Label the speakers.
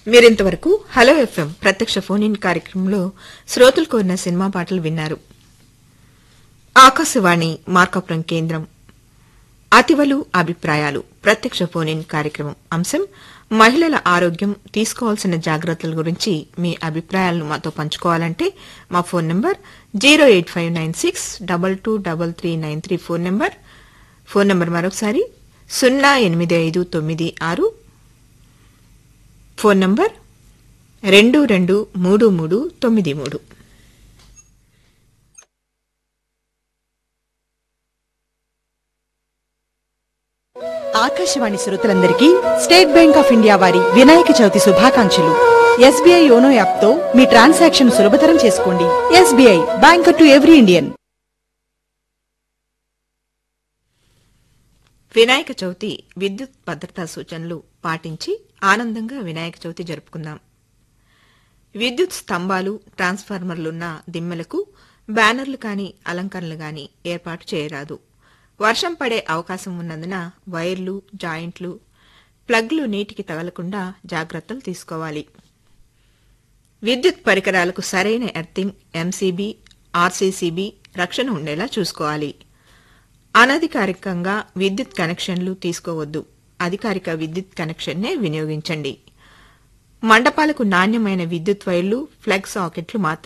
Speaker 1: మీరింతవరకు hello FM ప్రత్యక్ష phone in కార్యక్రమంలో శ్రోతలు కోరిన సినిమా పాటలు విన్నారు. ఆకాశవాణి మార్కాపురం కేంద్రం అతివలు అభిప్రాయాలు ప్రత్యక్ష ఫోన్ ఇన్ కార్యక్రమం అంశం మహిళల ఆరోగ్యం తీసుకోవాల్సిన జాగ్రత్తల గురించి మీ అభిప్రాయాలను మాతో పంచుకోవాలంటే మా ఫోన్ నంబర్ 08596223393 ఫోన్ నంబర్ మరొకసారి 08596 ఫోన్ నంబర్ 223393.
Speaker 2: ఆకాశవాణి శ్రోతలందరికీ స్టేట్ బ్యాంక్ ఆఫ్ ఇండియా వారి వినాయక చవితి శుభాకాంక్షలు. ఎస్బీఐ యోనో యాప్ తో మీ ట్రాన్సాక్షన్ సులభతరం చేసుకోండి. SBI, banker to every Indian.
Speaker 1: Vinayaka Chavithi విద్యుత్ భద్రతా సూచనలు పాటించి ఆనందంగా వినాయక చవితి జరుపుకుందాం. విద్యుత్ స్తంభాలు, ట్రాన్స్ఫార్మర్లున్న దిమ్మెలకు బ్యానర్లు గాని అలంకరణలు గాని ఏర్పాటు చేయరాదు. వర్షం పడే అవకాశం ఉన్నందున వైర్లు, జాయింట్లు, ప్లగ్లు నీటికి తగలకుండా జాగ్రత్తలు తీసుకోవాలి. విద్యుత్ పరికరాలకు సరైన ఎర్తింగ్, ఎంసీబీ, ఆర్సీసీబీ రక్షణ ఉండేలా చూసుకోవాలి. అనధికారికంగా విద్యుత్ కనెక్షన్లు తీసుకోవద్దు. అధికారిక విద్యుత్ కనెక్షన్నే వినియోగించండి. మండపాలకు నాణ్యమైన విద్యుత్ వైర్లు, ప్లగ్ సాకెట్లు మాత్రమే